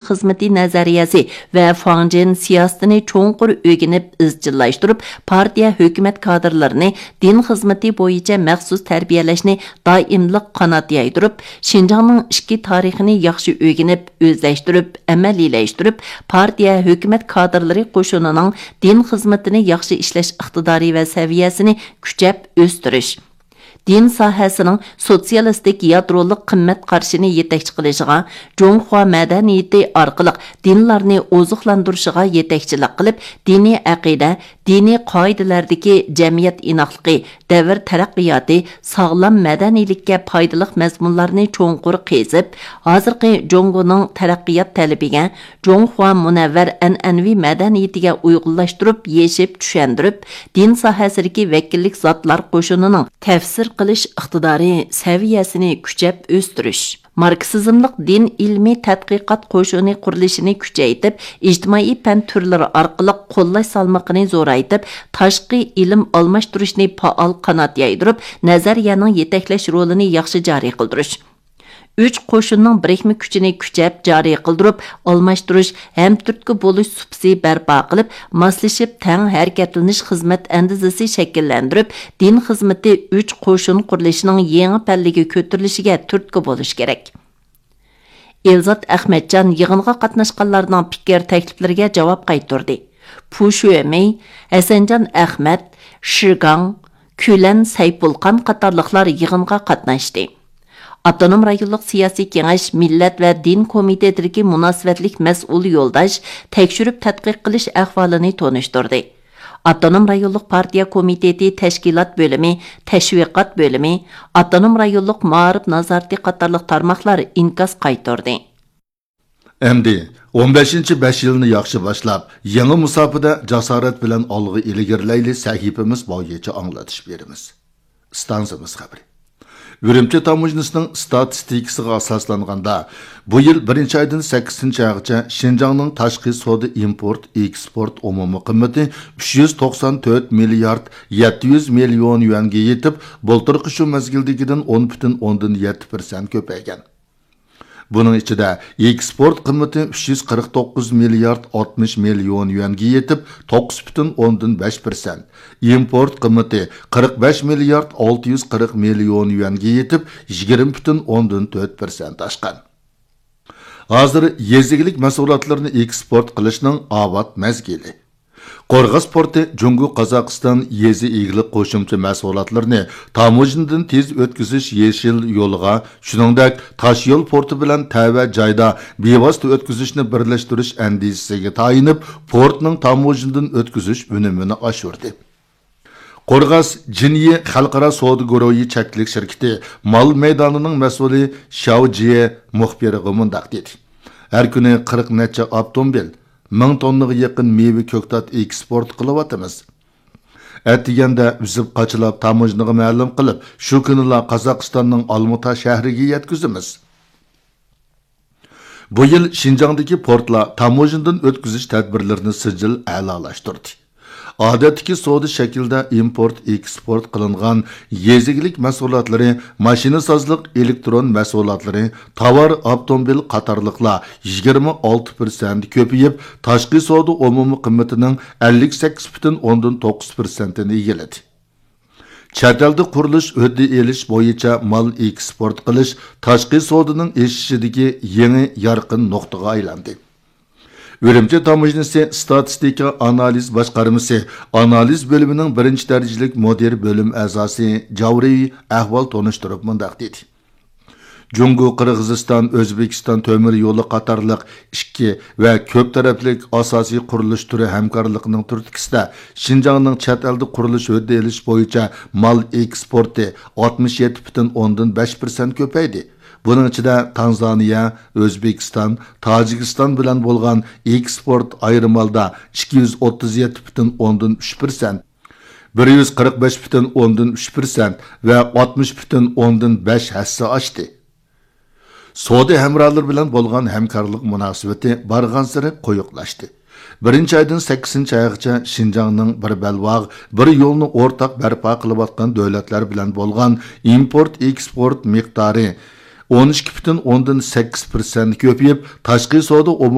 xizmati nazariyasi va Fanjin siyosatini cho'nqur o'rganib izchillashtirib, partiya hukumat kadrlarini din xizmati bo'yicha maxsus tarbiyalashni doimliq qanot yaydirib, Şinjanning ichki tarixini yaxshi o'rganib, o'zlashtirib, amaliylashtirib, partiya hukumat kadrlari qo'shinining din xizmatini yaxshi ishlash iqtidori va saviyasini kuchab o'stirish. Din sohasining sotsialistik yadroliq qimmat qarshini yetakchi qilishiga, Jonghua madaniyati orqali dinlarni oziqlantirishiga yetakchilik qilib, diniy aqida, diniy qoidalardagi jamiyat inoqligi, davr taraqqiyoti, sog'lom madaniylikka foydali mazmunlarni cho'nqur qezib, hozirgi Jongoning taraqqiyot talabiga, Jonghua munavvar an'anaviy madaniyatiga uyg'unlashtirib, yeshib tushundirib, din sohasidagi vakillik zotlar qo'shinining tafsir qilish iqtidori saviyasini kuchab o'stirish. Marksizmlik din ilmiy tadqiqot qo'shini qurilishini kuchaytirib, ijtimoiy fan turlari orqali qo'llash salmoqini zo'raytirib, tashqi ilm almashtirishni faol qanot yaydirib, nazariyaning yetaklash rolini yaxshi joriy qildirish. 3 qo'shinning birikma kuchini kuchab joriy qildirib, almashtirish, ham turtki bo'lish supsi barpo qilib, moslashib tang harakatlanish xizmat andizasi shakllantirib, din xizmati 3 qo'shin qurilishining yangi palliga ko'tarilishiga turtki bo'lish kerak. Elzat Ahmedjon yig'inga qatnashganlarning fikr takliflariga javob qaytardi. Pu Shuemey, Hasanjon Ahmad, Shigang, Kulan Saypulqan qatorliqlar yig'inga qatnashdi. Avtonom rayonluq siyosiy kengash millat va din komitetidagi munosabatlik mas'ul yo'ldosh tekshirib tadqiq qilish ahvolini tonishtirdi. Avtonom rayonluq partiya komiteti tashkilot bo'limi, tashviqot bo'limi, avtonom rayonluq ma'rif nazorati qatorliq tarmoqlar inkos qaytardi. Endi 15-5 yilni yaxshi boshlab, yangi musofada jasorat bilan olg'a ilgirlayli sahifamiz bo'yicha anglatish beramiz. Stansimiz xabari. Ürümçi tamujnisining statistikasiga asoslanganda, bu yil 1-oydan 8-oygacha Şinjanning tashqi savdo import eksport umumiy qiymati 394 milliard 700 million yuanga yetib, bo'ltirqi shu mezgildagidan 10,7% ko'paygan. Bunun içinde eksport qiymati 349 milyard 60 milyon yuanga yetib 9,5%. Import qiymati 45 milyard 640 milyon yuanga yetib 20,4% aşqan. Hozir yezigilik mahsulotlarni eksport qilishning avvat mezgili. Qorg'as porti Jungu Qozog'iston yezi eglik qo'shimcha mahsulotlarni tamojnidan tez o'tkazish yeshil yo'liga, shuningdek tosh yo'l porti bilan tava joyda bevosita o'tkazishni birlashtirish andizasiga tayinib, portning tamojnidan o'tkazish unumini oshirdi. Qorg'as Jinyi xalqaro savdo guruhi cheklik shirkati mol maydonining mas'uli Shao Jie muxbiriga mundaq dedi. Har kuni 40 necha avtomobil 1000 tonnaga yaqin meva ko'ktat eksport qilyapmiz. Atiganda uzib qochilab tamojniga ma'lum qilib, shu kunlar Qozog'istonning Olmuta shahriga yetkazamiz. Bu yil Şinjandagi portlar tamojnidan o'tkazish tadbirlarini sijil a'lolashtirdi. Odatdagi savdo shaklida import eksport qilingan yezigilik mahsulotlari, mashina sozlik elektron mahsulotlari, tovar avtomobil qatorliqlar 26% ko'payib, tashqi savdo umumiy qiymatining 58,9% ni egalladi. Chet elda qurilish o'rdi elish bo'yicha mal eksport qilish tashqi savdoning o'sishidagi yangi yorqin nuqtaga aylandi. Ürümçi tamojnisi statistika analiz boshqarmasi analiz bölümünün 1-darajalik mudir bölüm a'zosi Javriy ahvol tonishtirib mundaq dedi. Jungu Qirg'iziston O'zbekiston temir yo'li qatorliq 2 va ko'p taraflik asosiy qurilish turi hamkorligining turtkisida Şinjanning chet elda qurilish o'rdi elish bo'yicha mal eksporti 67,5% ko'paydi. Bunun içinde Tanzaniya, O'zbekiston, Tojikiston bilan bo'lgan eksport ayrimalda 237,3%, 145,3% ve 60,5 hassa oshdi. Savdo hamkorlar bilan bo'lgan hamkorlik munosabati barg'ansiri qo'yiqlashdi. 1-oydan 8-oygacha Şinjanning bir balvog, bir yo'lni o'rtaq barpo qilayotgan davlatlar bilan bo'lgan import eksport miqdori 12,8% ko'payib, tashqi savdo